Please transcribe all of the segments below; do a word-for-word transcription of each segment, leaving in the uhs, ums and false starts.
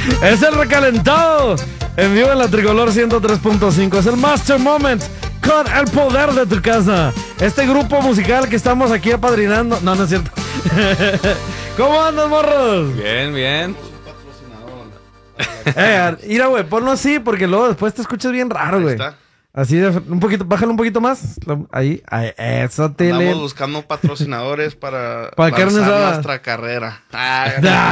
Es el recalentado en vivo en la Tricolor ciento tres punto cinco. Es el Master Moment con el poder de tu casa. Este grupo musical que estamos aquí apadrinando. No, no es cierto. ¿Cómo andas, morros? Bien, bien. Eh, mira, güey, ponlo así porque luego después te escuchas bien raro, güey. Así, de, un poquito, bájalo un poquito más. Ahí, ahí eso te Estamos le... buscando patrocinadores para ¿Para lanzar nuestra nuestra carrera. Ah,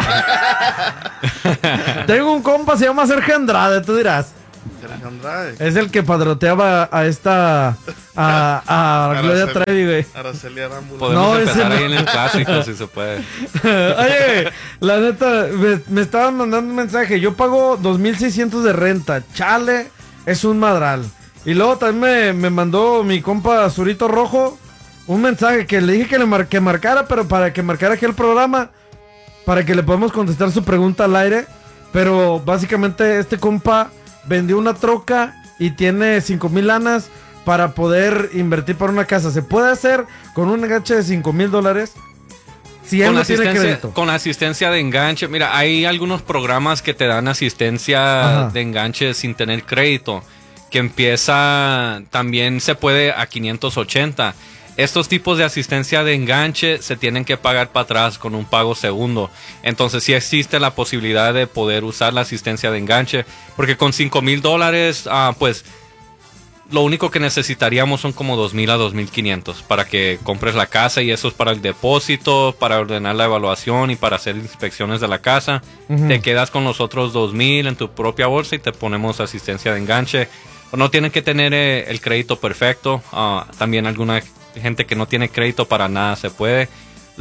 Tengo un compa, se llama Sergio Andrade, tú dirás. Sergio Andrade. Es el que padroteaba a esta... A, a Gloria Araceli, Trevi, güey. Araceli Arámbula. Podemos No, empezar ese ahí no. en el clásico, si se puede. Oye, la neta, me, me estaban mandando un mensaje. Yo pago dos mil seiscientos de renta. Chale, es un madral. Y luego también me, me mandó mi compa Zurito Rojo un mensaje que le dije que le mar, que marcara, pero para que marcara aquí el programa, para que le podamos contestar su pregunta al aire. Pero básicamente este compa vendió una troca y tiene cinco mil lanas para poder invertir para una casa. ¿Se puede hacer con un enganche de cinco mil dólares? Si él no tiene crédito. Con asistencia de enganche. Mira, hay algunos programas que te dan asistencia Ajá. de enganche sin tener crédito, que empieza, también se puede a quinientos ochenta. Estos tipos de asistencia de enganche se tienen que pagar para atrás con un pago segundo. Entonces sí existe la posibilidad de poder usar la asistencia de enganche, porque con cinco mil dólares, ah, pues lo único que necesitaríamos son como dos mil a dos mil quinientos para que compres la casa, y eso es para el depósito, para ordenar la evaluación y para hacer inspecciones de la casa. Uh-huh. Te quedas con los otros dos mil en tu propia bolsa y te ponemos asistencia de enganche. No tienen que tener eh, el crédito perfecto. Uh, también alguna gente que no tiene crédito para nada se puede.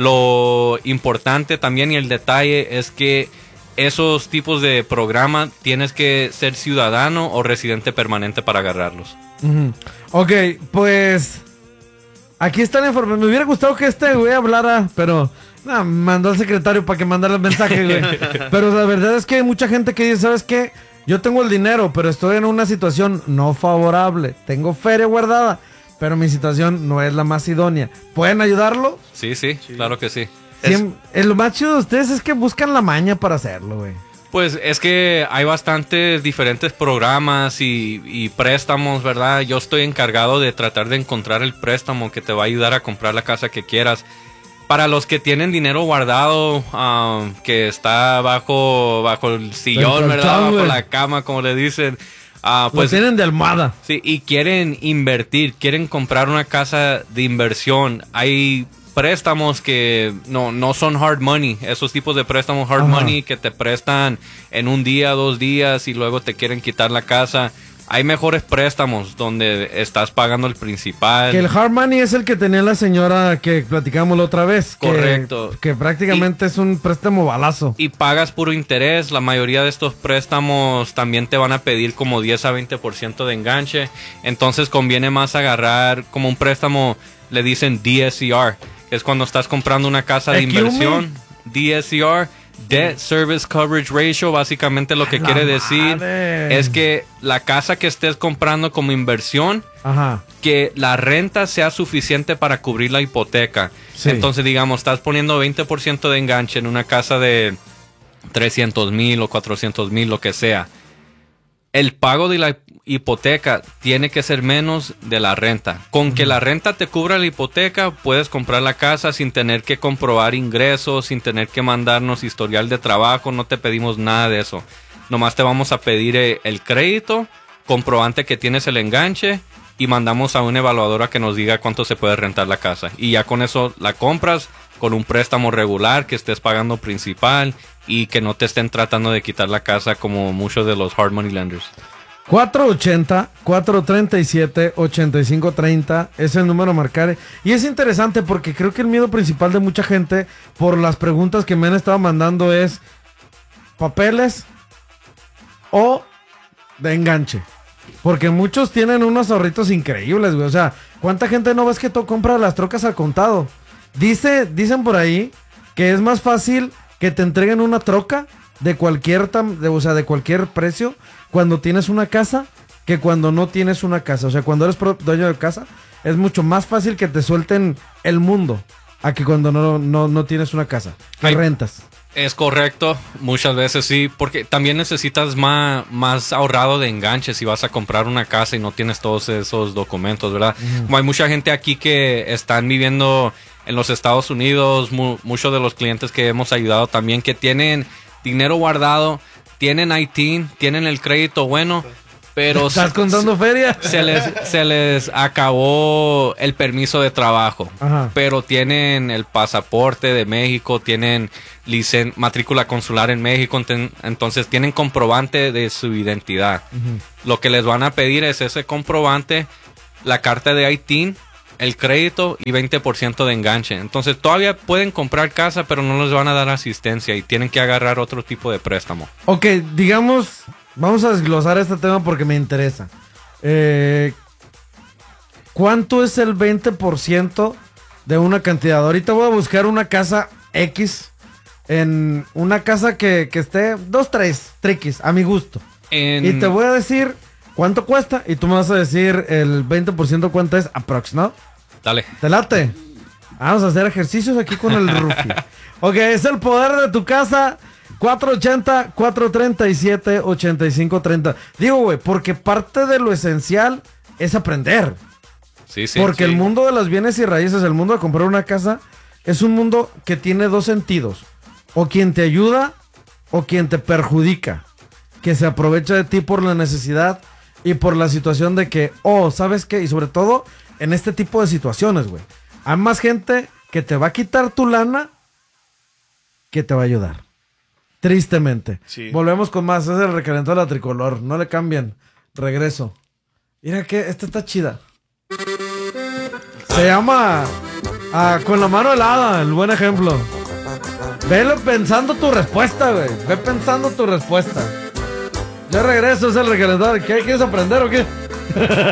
Lo importante también y el detalle es que esos tipos de programa tienes que ser ciudadano o residente permanente para agarrarlos. Uh-huh. Ok, pues aquí está la información. Me hubiera gustado que este güey hablara, pero nah, mandó al secretario para que mandara el mensaje, güey. Pero la verdad es que hay mucha gente que dice, ¿sabes qué? Yo tengo el dinero, pero estoy en una situación no favorable. Tengo feria guardada, pero mi situación no es la más idónea. ¿Pueden ayudarlo? Sí, sí, sí. Claro que sí. Siem- es... Lo más chido de ustedes es que buscan la maña para hacerlo, güey. Pues es que hay bastantes diferentes programas y, y préstamos, ¿verdad? Yo estoy encargado de tratar de encontrar el préstamo que te va a ayudar a comprar la casa que quieras. Para los que tienen dinero guardado, um, que está bajo, bajo el sillón, el ¿verdad? Bajo la cama, como le dicen. Uh, pues, lo tienen de almohada. Sí, y quieren invertir, quieren comprar una casa de inversión. Hay préstamos que no, no son hard money, esos tipos de préstamos hard Ajá. money que te prestan en un día, dos días y luego te quieren quitar la casa. Hay mejores préstamos donde estás pagando el principal. Que el hard money es el que tenía la señora que platicamos la otra vez. Correcto. Que, que prácticamente y, es un préstamo balazo. Y pagas puro interés. La mayoría de estos préstamos también te van a pedir como diez a veinte por ciento de enganche. Entonces conviene más agarrar como un préstamo, le dicen D S C R, que es cuando estás comprando una casa de inversión. D S C R. Debt Service Coverage Ratio, básicamente lo que quiere decir madre. Es que la casa que estés comprando como inversión, Ajá. que la renta sea suficiente para cubrir la hipoteca. Sí. Entonces, digamos, estás poniendo veinte por ciento de enganche en una casa de trescientos mil o cuatrocientos mil, lo que sea. El pago de la hipoteca tiene que ser menos de la renta. Con uh-huh. que la renta te cubra la hipoteca, puedes comprar la casa sin tener que comprobar ingresos, sin tener que mandarnos historial de trabajo. No te pedimos nada de eso. Nomás te vamos a pedir el crédito, comprobante que tienes el enganche y mandamos a una evaluadora que nos diga cuánto se puede rentar la casa. Y ya con eso la compras con un préstamo regular que estés pagando principal y que no te estén tratando de quitar la casa como muchos de los hard money lenders. cuatro ochenta, cuatro treinta y siete, ochenta y cinco treinta es el número a marcar. Y es interesante porque creo que el miedo principal de mucha gente por las preguntas que me han estado mandando es papeles o de enganche. Porque muchos tienen unos ahorritos increíbles, güey. O sea, ¿cuánta gente no ves que tú compras las trocas al contado? Dice, dicen por ahí que es más fácil que te entreguen una troca de cualquier, tam- de, o sea, de cualquier precio cuando tienes una casa que cuando no tienes una casa. O sea, cuando eres pro- dueño de casa es mucho más fácil que te suelten el mundo a que cuando no, no, no tienes una casa, que Hay, rentas. Es correcto, muchas veces sí, porque también necesitas más, más ahorrado de enganche si vas a comprar una casa y no tienes todos esos documentos, ¿verdad? Uh-huh. Como hay mucha gente aquí que están viviendo en los Estados Unidos, mu- muchos de los clientes que hemos ayudado también que tienen dinero guardado, tienen I T I N, tienen el crédito bueno, pero ¿estás se, contando se, feria? Se les, se les acabó el permiso de trabajo. Ajá. Pero tienen el pasaporte de México, tienen licen, matrícula consular en México, enten, entonces tienen comprobante de su identidad. Uh-huh. Lo que les van a pedir es ese comprobante, la carta de I T I N, el crédito y veinte por ciento de enganche. Entonces todavía pueden comprar casa, pero no les van a dar asistencia y tienen que agarrar otro tipo de préstamo. Ok, digamos... Vamos a desglosar este tema porque me interesa. Eh, ¿Cuánto es el veinte por ciento de una cantidad? Ahorita voy a buscar una casa X. En una casa que, que esté dos, tres, triquis, a mi gusto. En... Y te voy a decir cuánto cuesta y tú me vas a decir el veinte por ciento cuánto es aproximado. Dale. ¿Te late? Vamos a hacer ejercicios aquí con el Rufi. Ok, es el poder de tu casa... cuatro ochenta, cuatro treinta y siete, ochenta y cinco treinta. Digo, güey, porque parte de lo esencial es aprender. Sí, sí. Porque sí. el mundo de las bienes y raíces, el mundo de comprar una casa, es un mundo que tiene dos sentidos. O quien te ayuda o quien te perjudica. Que se aprovecha de ti por la necesidad y por la situación de que, oh, ¿sabes qué? Y sobre todo en este tipo de situaciones, güey. Hay más gente que te va a quitar tu lana que te va a ayudar. Tristemente. Sí. Volvemos con más. Es el recalentado de la tricolor. No le cambien. Regreso. Mira que esta está chida. Se llama ah, Con la mano helada. El buen ejemplo. Velo pensando tu respuesta, güey. Ve pensando tu respuesta. Yo regreso. Es el recalentado. ¿Qué? ¿Quieres aprender o qué?